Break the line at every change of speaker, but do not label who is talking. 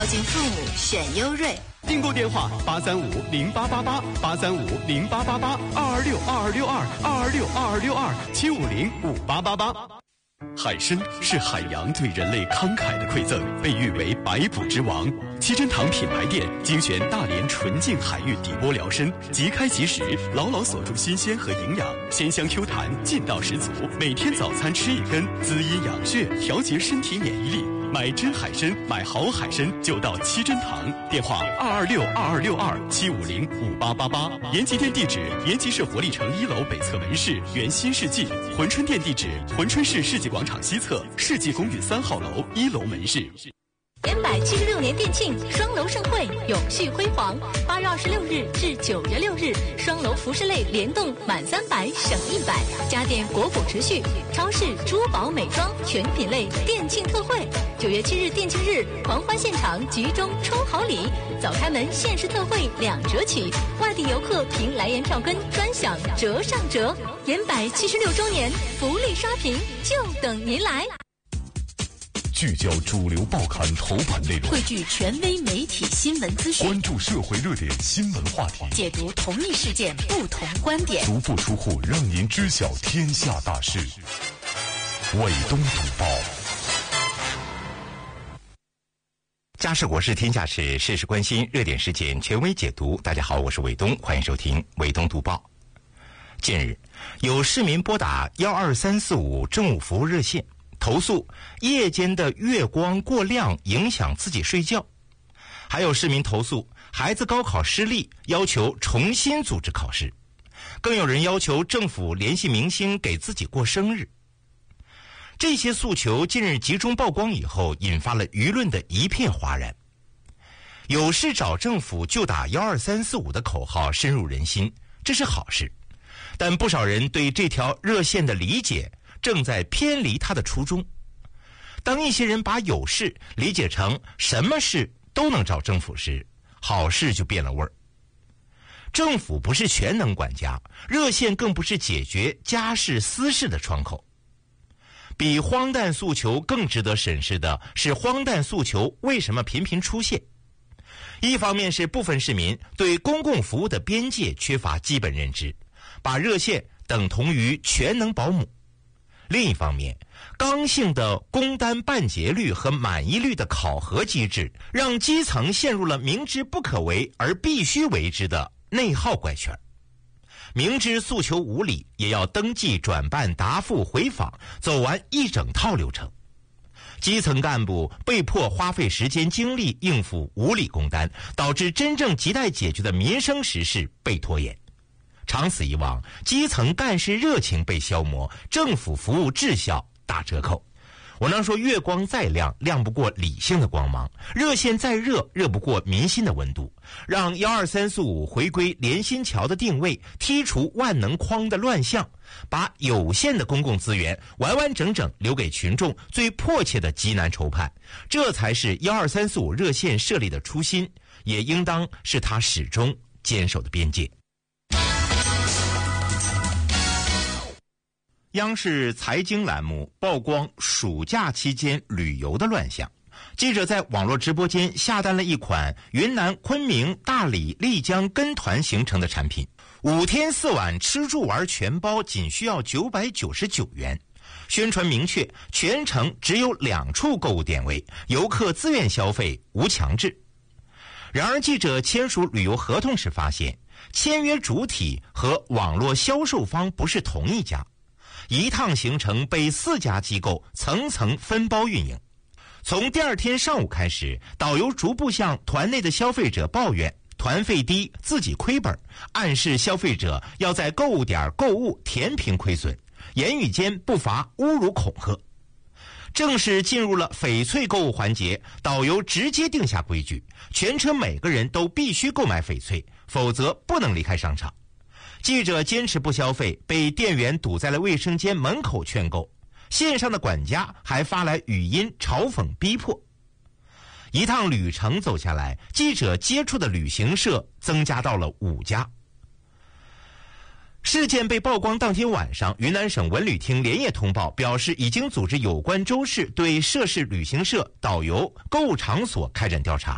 敬父母选优瑞。
订购电话8350888，8350888，2262262，2262262，7505888。海参是海洋对人类慷慨的馈赠，被誉为百补之王。七珍堂品牌店精选大连纯净海域底波疗参，即开即食，牢牢锁住新鲜和营养，鲜香 Q 弹，劲道十足。每天早餐吃一根，滋阴养血，调节身体免疫力。买真海参，买好海参就到七珍堂。电话2262262，7505888。延吉店地址：延吉市活力城1楼北侧门市原新世纪。珲春店地址：珲春市世纪广场西侧世纪公寓3号楼1楼门市。
延柏76年店庆双楼盛会，永续辉煌。8月26日至9月6日，双楼服饰类联动满300省100，家电国补持续，超市、珠宝、美妆全品类店庆特惠。9月7日店庆日，狂欢现场集中抽好礼，早开门限时特惠2折起，外地游客凭来源票根专享折上折。延柏76周年福利刷屏，就等您来。
聚焦主流报刊头版内容，
汇聚权威媒体新闻资讯，
关注社会热点新闻话题，
解读同一事件不同观点，
足不出户让您知晓天下大事。伟东读报，
家事国事天下事，事事关心，热点事件权威解读。大家好，我是伟东，欢迎收听伟东读报。近日，有市民拨打12345政务服务热线，投诉夜间的月光过亮影响自己睡觉，还有市民投诉孩子高考失利，要求重新组织考试，更有人要求政府联系明星给自己过生日。这些诉求近日集中曝光以后，引发了舆论的一片哗然。有事找政府就打12345的口号深入人心，这是好事，但不少人对这条热线的理解正在偏离他的初衷。当一些人把有事理解成什么事都能找政府时，好事就变了味儿。政府不是全能管家，热线更不是解决家事私事的窗口。比荒诞诉求更值得审视的是，荒诞诉求为什么频频出现？一方面是部分市民对公共服务的边界缺乏基本认知，把热线等同于全能保姆。另一方面，刚性的工单办结率和满意率的考核机制，让基层陷入了明知不可为而必须为之的内耗怪圈。明知诉求无理，也要登记、转办、答复、回访，走完一整套流程。基层干部被迫花费时间精力应付无理工单，导致真正亟待解决的民生实事被拖延。长此以往，基层干事热情被消磨，政府服务质效打折扣。我能说月光再亮，亮不过理性的光芒；热线再热，热不过民心的温度。让12345回归连心桥的定位，剔除万能框的乱象，把有限的公共资源完完整整留给群众最迫切的急难愁盼，这才是12345热线设立的初心，也应当是他始终坚守的边界。央视财经栏目曝光暑假期间旅游的乱象。记者在网络直播间下单了一款云南昆明、大理、丽江跟团行程的产品，5天4晚吃住玩全包，仅需要999元。宣传明确，全程只有2处购物点位，游客自愿消费，无强制。然而，记者签署旅游合同时发现，签约主体和网络销售方不是同一家。一趟行程被4家机构层层分包运营。从第2天上午开始，导游逐步向团内的消费者抱怨团费低，自己亏本，暗示消费者要在购物点购物填平亏损，言语间不乏侮辱恐吓。正式进入了翡翠购物环节，导游直接定下规矩，全车每个人都必须购买翡翠，否则不能离开商场。记者坚持不消费，被店员堵在了卫生间门口劝购，线上的管家还发来语音嘲讽逼迫。一趟旅程走下来，记者接触的旅行社增加到了5家。事件被曝光当天晚上，云南省文旅厅连夜通报，表示已经组织有关州市对涉事旅行社、导游、购物场所开展调查。